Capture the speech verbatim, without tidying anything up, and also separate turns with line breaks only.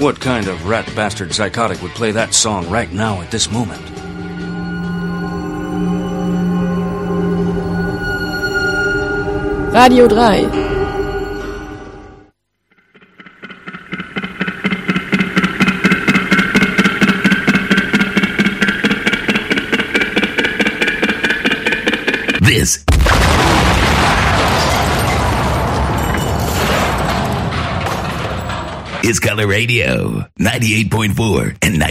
What kind of rat bastard psychotic would play that song right now at this moment?
Radio drei.
This is Color Radio, ninety-eight point four and ninety.